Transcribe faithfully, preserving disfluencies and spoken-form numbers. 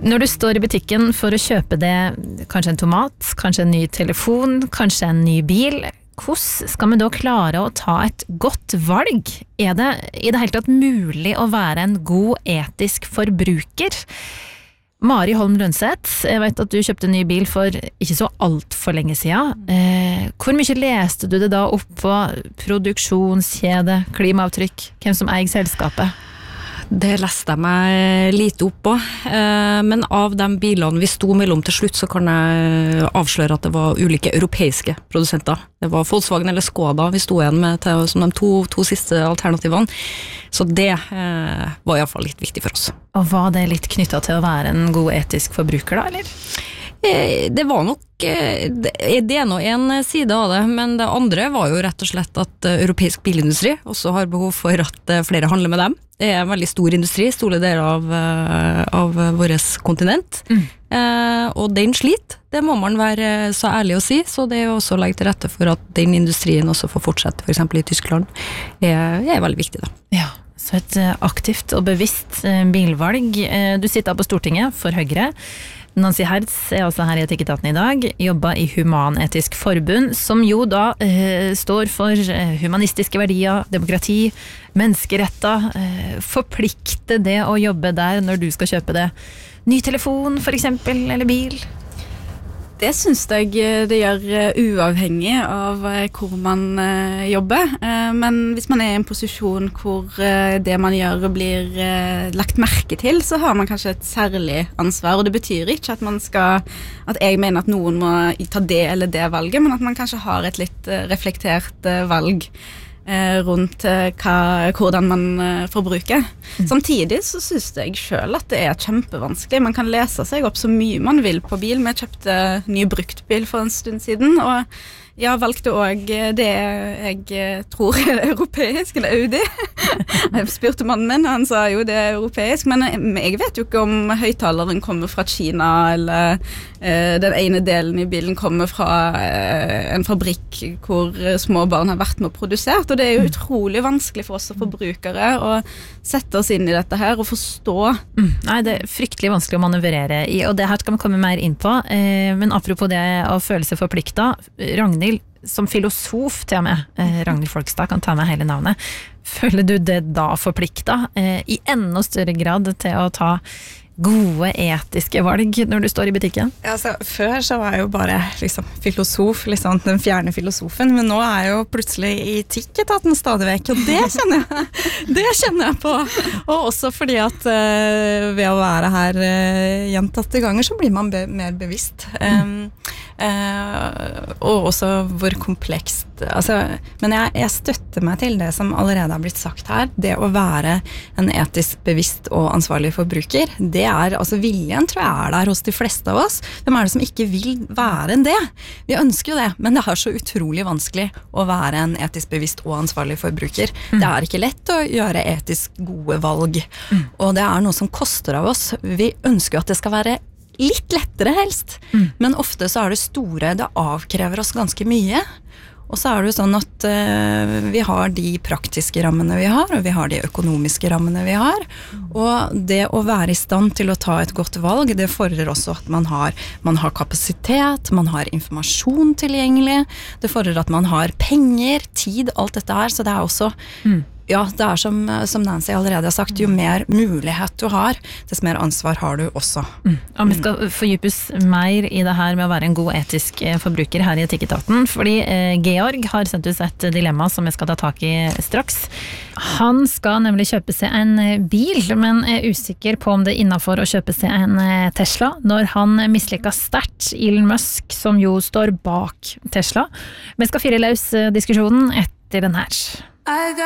Når du står i butikken for å kjøpe det, kanskje en tomat, kanskje en ny telefon, kanskje en ny bil, hvordan skal vi da klare å ta et godt valg? Er det i det hele tatt mulig å være en god etisk forbruker? Mari Holm Lønseth, jeg vet at du kjøpte en ny bil for ikke så alt for lenge siden. Eh, hvor mye leste du det da opp på produksjonskjede, klimaavtrykk, hvem som eier selskapet? Det leste jeg meg lite opp på, men av de bilene vi sto mellom til slutt, så kan jeg avsløre at det var ulike europeiske produsenter. Det var Volkswagen eller Skoda vi sto igjen med til, som de to, to siste alternativene, så det eh, var i hvert fall litt viktig for oss. Og var det litt knyttet til å være en god etisk forbruker da, eller? Det var nok, det er nå en side av det, men det andre var jo rett og slett at europeisk bilindustri også har behov for at flere handler med dem. Det er en veldig stor industri, store deler av, av våres kontinent, mm. eh, og den slit, det må man være så ærlig å si, så det er jo også å legge til rette for at den industrien også får fortsette, for eksempel i Tyskland, er, er veldig viktig da. Ja. Så et aktivt og bevisst bilvalg. Du sitter på Stortinget for Høyre. Nancy Hertz er også her i Etikketaten i dag, jobber i Human-Etisk Forbund, som jo da eh, står for humanistiske verdier, demokrati, menneskeretter. Eh, forplikte det å jobbe der når du skal kjøpe det. Ny telefon for eksempel, eller bil? Det synes jeg det gjør uavhengig av hvor man jobber, men hvis man er i en posisjon hvor det man gjør blir lagt merke til, så har man kanskje et særlig ansvar, og det betyr ikke at man skal, at jeg mener at noen må ta det eller det valget, men at man kanskje har et litt reflektert valg rundt hva, hvordan man forbruker. Mm. Samtidig så synes jeg selv at det er kjempevanskelig. Man kan lese seg opp så mye man vil på bil. Vi kjøpte ny bruktbil for en stund siden, og jeg valgte også det jeg tror er europeisk, eller Audi. Jeg spurte mannen min, og han sa jo det er europeisk, men jeg vet jo ikke om høyttaleren kommer fra Kina, eller eh, den ene delen i bilen kommer fra eh, en fabrikk hvor små barn har vært med og produsert, og det er jo utrolig vanskelig for oss som forbrukere å sette oss inn i dette her og forstå. Mm. Nei, det er fryktelig vanskelig å manøvrere i, og det her skal vi komme mer inn på, eh, men apropos det å føle seg forpliktet, Ragnhild, som filosof til og med, eh, Ragnhild Folkestad kan ta med hele navnet, føler du det da forpliktet eh, i enda større grad til å ta gode etiske valg når du står i butikken? Ja, altså, før så var jeg jo bare liksom, filosof, liksom, den fjerne filosofen, men nå er jeg jo plutselig i Etikketaten stadig vekk, og det kjenner jeg, det kjenner jeg på. Og også fordi at uh, ved å være her uh, gjentatte ganger, så blir man be mer bevisst. Um, uh, og også hvor komplekst, altså, men jeg, jeg støtter meg til det som allerede har blitt sagt her, det å være en etisk bevisst og ansvarlig forbruker, det er, altså viljen tror jeg er der hos de fleste av oss. Hvem er det som ikke vil være en det? Vi ønsker jo det, men det er så utrolig vanskelig å være en etisk bevisst og ansvarlig forbruker. Mm. Det er ikke lett å gjøre etisk gode valg, mm. og det er noe som koster av oss. Vi ønsker jo at det skal være litt lettere helst, mm. men ofte så er det store, det avkrever oss ganske mye. Og så er det jo sånn at uh, vi har de praktiske rammene vi har, og vi har de økonomiske rammene vi har. Og det å være i stand til å ta et godt valg, det fordrer også at man har, man har kapasitet, man har informasjon tilgjengelig, det fordrer at man har penger, tid, alt dette her, så det er også... Mm. Ja, det er som, som Nancy allerede har sagt, jo mer mulighet du har, dess mer ansvar har du også. Mm. Og vi skal fordypes mer i det her med å være en god etisk forbruker her i Etikketaten, fordi eh, Georg har sendt oss et dilemma som jeg skal ta tak i straks. Han skal nemlig kjøpe seg en bil, men er usikker på om det er innenfor å kjøpe seg en Tesla, når han misliker sterkt Elon Musk, som jo står bak Tesla. Vi skal fire løs diskusjonen etter den her.